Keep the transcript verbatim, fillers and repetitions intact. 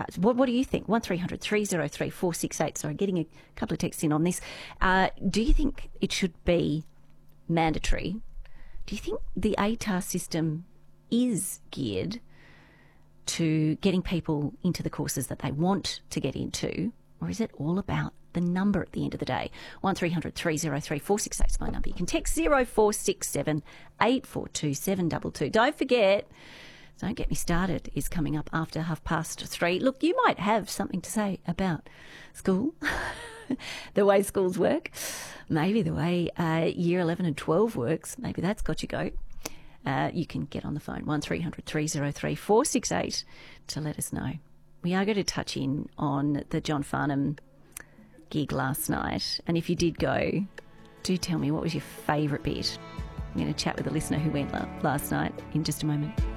uh, what, what do you think? one three hundred three oh three four six eight. Sorry, getting a couple of texts in on this. Uh, do you think it should be mandatory? Do you think the A T A R system is geared to getting people into the courses that they want to get into, or is it all about the number at the end of the day? one three hundred three oh three four six eight is my number. You can text zero four six seven eight four two seven two two. Don't forget, Don't Get Me Started is coming up after half past three. Look, you might have something to say about school, the way schools work, maybe the way uh, year eleven and twelve works. Maybe that's got you go. Uh, you can get on the phone, one three hundred three oh three four six eight, to let us know. We are going to touch in on the John Farnham gig last night. And if you did go, do tell me what was your favourite bit. I'm going to chat with a listener who went last night in just a moment.